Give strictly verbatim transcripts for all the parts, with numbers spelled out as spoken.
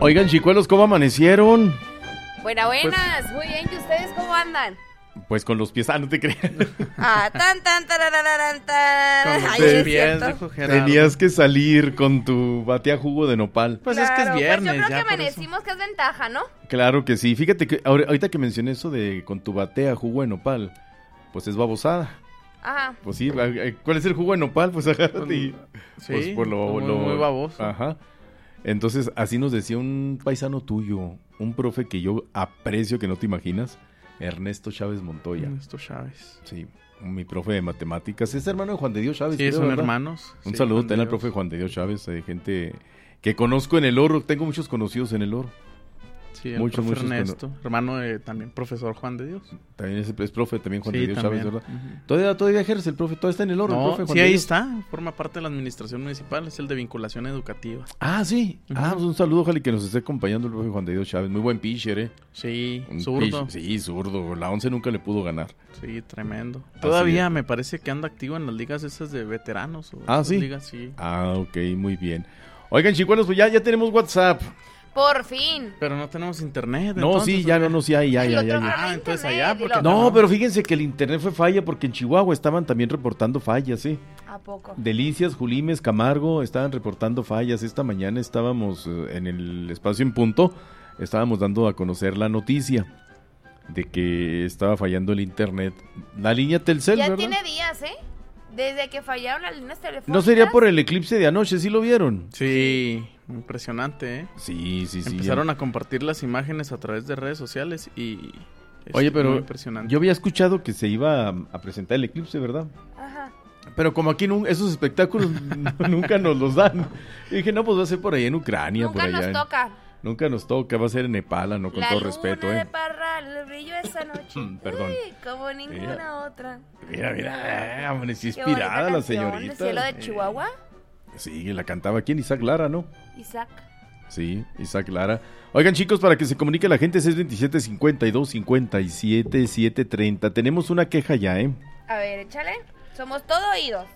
Oigan, chicuelos, ¿cómo amanecieron? Buenas, buenas, pues, muy bien, ¿y ustedes cómo andan? Pues con los pies, ah, no te creas. Ah, tan, tan, tarararán, tan. Con los Ay, pies, es bien, cierto. dijo Gerardo. Tenías que salir con tu batea jugo de nopal. Pues Claro, es que es viernes, pues yo creo ya que por eso. amanecimos que es ventaja, ¿no? Claro que sí. Fíjate que ahora- ahorita que mencioné eso de con tu batea jugo de nopal, pues es babosada. Ajá. Pues sí, ¿cuál es el jugo de nopal? Pues agárrate y... Sí, pues, por lo, muy, lo- muy baboso. Ajá. Entonces, así nos decía un paisano tuyo, un profe que yo aprecio que no te imaginas, Ernesto Chávez Montoya. Ernesto Chávez. Sí, mi profe de matemáticas. Es hermano de Juan de Dios Chávez. Sí, creo, son ¿verdad? hermanos. Un Sí, saludo Juan de también al Dios. profe Juan de Dios Chávez, eh, gente que conozco en el Oro. Tengo muchos conocidos en el Oro. Sí, el muchos, profe muchos Ernesto, hermano de también profesor Juan de Dios. También es, es profe, también Juan Sí, de Dios también. Chávez, ¿verdad? Ujú. Todavía, todavía ejerce el profe, todavía está en el Oro, el No, profe Juan sí, de ahí Dios. está, forma parte de la administración municipal, es el de vinculación educativa. Ah, sí. Ujú. Ah, pues un saludo, ojalá y que nos esté acompañando el profe Juan de Dios Chávez. Muy buen pitcher, ¿eh? Sí, Un zurdo. pitch- Sí, zurdo. La once nunca le pudo ganar. Sí, tremendo. Así Todavía es. me parece que anda activo en las ligas esas de veteranos. O Ah, esas ¿sí? ligas, sí. Ah, ok, muy bien. Oigan, chicuelos, pues ya, ya tenemos WhatsApp. Por fin. Pero no tenemos internet. No, entonces, sí, ya ¿o no, qué? no, sí, hay, ya, El ya, otro ya. no ya. Ah, hay entonces internet, allá, dilo. porque No, pero fíjense que el internet fue falla porque en Chihuahua estaban también reportando fallas, ¿eh? ¿A poco? Delicias, Julimes, Camargo estaban reportando fallas. Esta mañana estábamos eh, en el espacio en punto, estábamos dando a conocer la noticia de que estaba fallando el internet. La línea Telcel, Ya ¿verdad? tiene días, ¿eh? Desde que fallaron las líneas telefónicas. ¿No sería por el eclipse de anoche? ¿Sí lo vieron? Sí, impresionante, ¿eh? Sí, sí, sí. Empezaron ya. a compartir las imágenes a través de redes sociales y... es Oye, muy pero impresionante. yo había escuchado que se iba a, a presentar el eclipse, ¿verdad? Ajá. Pero como aquí nun- esos espectáculos n- nunca nos los dan. Y dije, no, pues va a ser por ahí en Ucrania, por Nunca allá. nos en- toca. Nunca nos toca, va a ser en Nepal, no con La todo luna respeto, de ¿eh? Parral, el brillo esa noche. Perdón. Uy, como ninguna otra. Mira, mira, eh, amanecí Qué bonita inspirada la canción, señorita. ¿El cielo de Chihuahua? Sí, la cantaba aquí en Isaac Lara, ¿no? Isaac. Sí, Isaac Lara. Oigan, chicos, para que se comunique la gente, seis veintisiete, cincuenta y dos, cincuenta y siete, setecientos treinta. Tenemos una queja ya, ¿eh? A ver, échale. Somos todo oídos.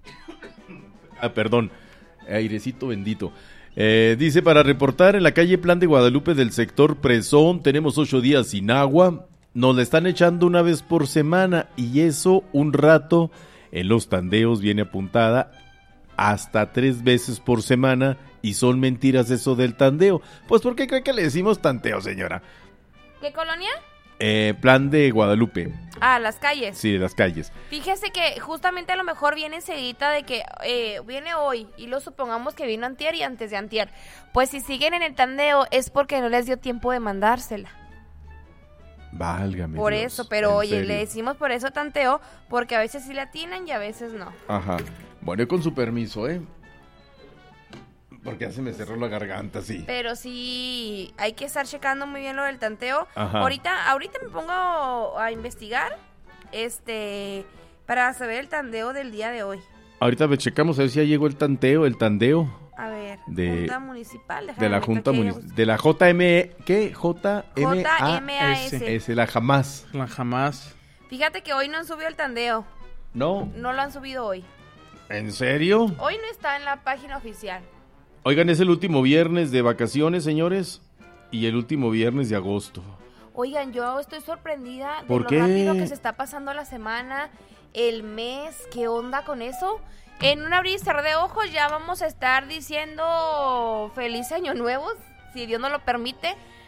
Ah, perdón. Airecito bendito. Eh, dice, para reportar en la calle Plan de Guadalupe del sector Presón, tenemos ocho días sin agua. Nos la están echando una vez por semana y eso un rato en los tandeos viene apuntada hasta tres veces por semana y son mentiras eso del tandeo. Pues, ¿por qué cree que le decimos tanteo, señora? ¿Qué colonia? Eh, Plan de Guadalupe. Ah, las calles. Sí, de las calles. Fíjese que justamente a lo mejor viene enseguida de que eh, viene hoy y lo supongamos que vino antier y antes de antier. Pues si siguen en el tandeo es porque no les dio tiempo de mandársela. Válgame Por Dios, eso, pero ¿en oye, serio? le decimos por eso tanteo, porque a veces sí la atinan y a veces no. Ajá. Bueno, y con su permiso, ¿eh? Porque ya se me cerró la garganta, sí. Pero sí hay que estar checando muy bien lo del tanteo. Ajá. Ahorita, ahorita me pongo a investigar, este, para saber el tandeo del día de hoy. Ahorita ve- checamos a ver si ya llegó el tanteo, el tandeo A ver, De- Junta Municipal. de déjame la meto Junta aquí. Municipal, de la J M E, ¿qué? J M J A M A S. S, la jamás. La jamás. Fíjate que hoy no han subido el tandeo. ¿No? No lo han subido hoy. ¿En serio? Hoy no está en la página oficial. Oigan, es el último viernes de vacaciones, señores, y el último viernes de agosto. Oigan, yo estoy sorprendida de ¿Por lo qué? rápido que se está pasando la semana, el mes, ¿qué onda con eso? En un abrir y cerrar de ojos ya vamos a estar diciendo feliz año nuevo, si Dios nos lo permite.